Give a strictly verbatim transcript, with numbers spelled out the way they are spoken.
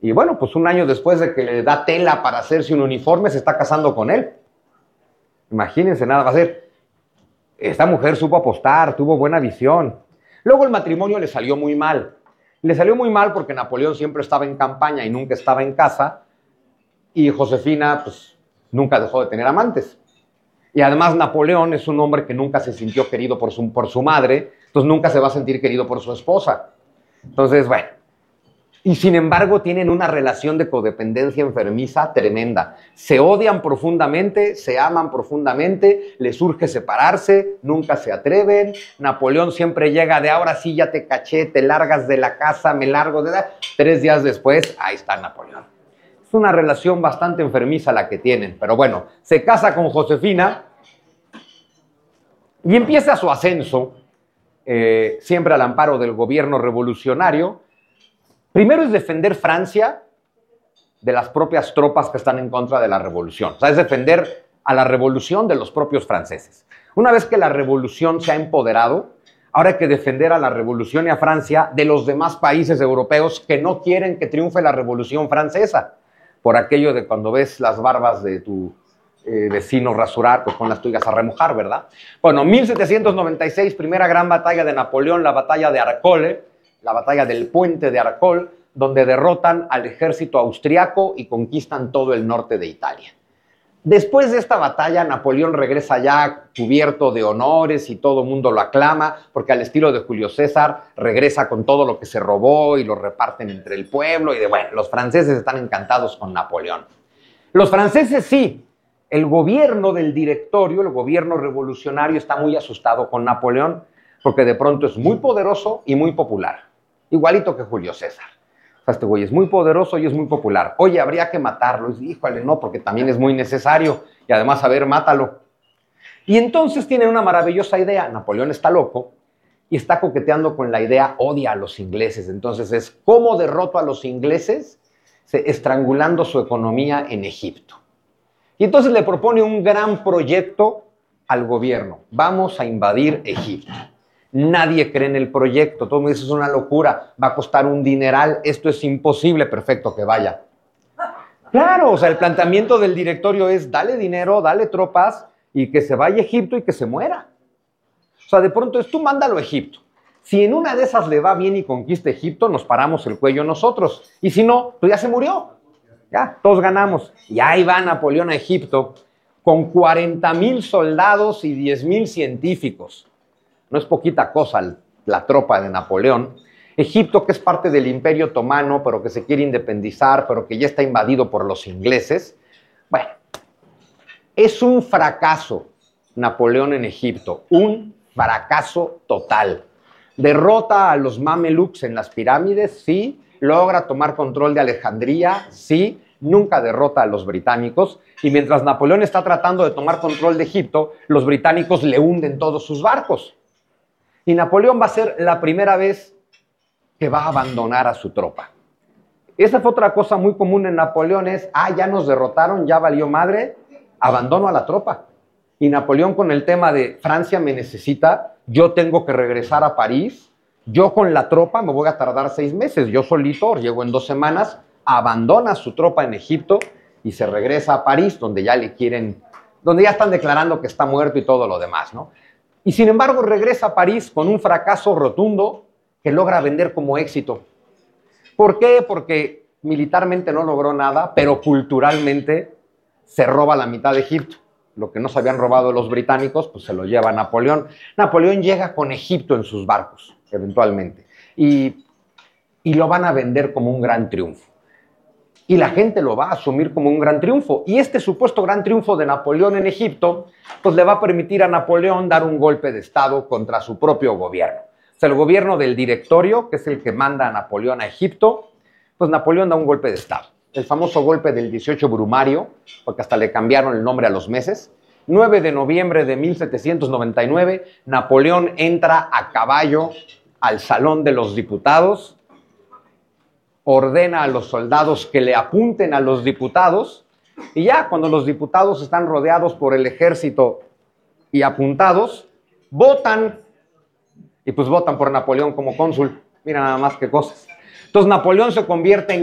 Y bueno, pues un año después de que le da tela para hacerse un uniforme, se está casando con él. Imagínense nada, va a ser. Esta mujer supo apostar, tuvo buena visión. Luego el matrimonio le salió muy mal. Le salió muy mal porque Napoleón siempre estaba en campaña y nunca estaba en casa. Y Josefina, pues, nunca dejó de tener amantes. Y además Napoleón es un hombre que nunca se sintió querido por su, por su madre, entonces nunca se va a sentir querido por su esposa. Entonces, bueno. Y sin embargo tienen una relación de codependencia enfermiza tremenda. Se odian profundamente, se aman profundamente, les urge separarse, nunca se atreven. Napoleón siempre llega de ahora sí ya te caché, te largas de la casa, me largo de la... Tres días después, ahí está Napoleón. Es una relación bastante enfermiza la que tienen, pero bueno, se casa con Josefina y empieza su ascenso, eh, siempre al amparo del gobierno revolucionario. Primero es defender Francia de las propias tropas que están en contra de la revolución. O sea, es defender a la revolución de los propios franceses. Una vez que la revolución se ha empoderado, ahora hay que defender a la revolución y a Francia de los demás países europeos que no quieren que triunfe la revolución francesa. Por aquello de cuando ves las barbas de tu eh, vecino rasurar, pues pon las tuyas a remojar, ¿verdad? Bueno, mil setecientos noventa y seis, primera gran batalla de Napoleón, la batalla de Arcole, la batalla del Puente de Arcole, donde derrotan al ejército austriaco y conquistan todo el norte de Italia. Después de esta batalla, Napoleón regresa ya cubierto de honores y todo el mundo lo aclama, porque al estilo de Julio César regresa con todo lo que se robó y lo reparten entre el pueblo y de bueno, los franceses están encantados con Napoleón. Los franceses sí, el gobierno del Directorio, el gobierno revolucionario está muy asustado con Napoleón, porque de pronto es muy poderoso y muy popular. Igualito que Julio César. O sea, este güey es muy poderoso y es muy popular. Oye, habría que matarlo. Y, híjole, no, porque también es muy necesario. Y además, a ver, mátalo. Y entonces tienen una maravillosa idea. Napoleón está loco y está coqueteando con la idea, odia a los ingleses. Entonces es, ¿cómo derroto a los ingleses? Estrangulando su economía en Egipto. Y entonces le propone un gran proyecto al gobierno. Vamos a invadir Egipto. Nadie cree en el proyecto, todo el mundo dice es una locura, va a costar un dineral, esto es imposible, perfecto, que vaya. Claro, o sea, el planteamiento del directorio es dale dinero, dale tropas y que se vaya a Egipto y que se muera. O sea, de pronto es tú mándalo a Egipto. Si en una de esas le va bien y conquista Egipto, nos paramos el cuello nosotros. Y si no, pues ya se murió. Ya, todos ganamos. Y ahí va Napoleón a Egipto con cuarenta mil soldados y diez mil científicos. No es poquita cosa la tropa de Napoleón. Egipto, que es parte del Imperio Otomano, pero que se quiere independizar, pero que ya está invadido por los ingleses. Bueno, es un fracaso Napoleón en Egipto, un fracaso total. Derrota a los mamelucos en las pirámides, sí. Logra tomar control de Alejandría, sí. Nunca derrota a los británicos. Y mientras Napoleón está tratando de tomar control de Egipto, los británicos le hunden todos sus barcos. Y Napoleón va a ser la primera vez que va a abandonar a su tropa. Esa fue otra cosa muy común en Napoleón, es, ah, ya nos derrotaron, ya valió madre, abandono a la tropa. Y Napoleón con el tema de Francia me necesita, yo tengo que regresar a París, yo con la tropa me voy a tardar seis meses, yo solito llego en dos semanas, abandona su tropa en Egipto y se regresa a París, donde ya le quieren, donde ya están declarando que está muerto y todo lo demás, ¿no? Y sin embargo regresa a París con un fracaso rotundo que logra vender como éxito. ¿Por qué? Porque militarmente no logró nada, pero culturalmente se roba la mitad de Egipto. Lo que no se habían robado los británicos, pues se lo lleva Napoleón. Napoleón llega con Egipto en sus barcos, eventualmente, y, y lo van a vender como un gran triunfo. Y la gente lo va a asumir como un gran triunfo. Y este supuesto gran triunfo de Napoleón en Egipto, pues le va a permitir a Napoleón dar un golpe de Estado contra su propio gobierno. O sea, el gobierno del Directorio, que es el que manda a Napoleón a Egipto, pues Napoleón da un golpe de Estado. El famoso golpe del dieciocho Brumario, porque hasta le cambiaron el nombre a los meses. nueve de noviembre de mil setecientos noventa y nueve, Napoleón entra a caballo al Salón de los Diputados, ordena a los soldados que le apunten a los diputados, y ya cuando los diputados están rodeados por el ejército y apuntados, votan, y pues votan por Napoleón como cónsul. Mira nada más qué cosas. Entonces Napoleón se convierte en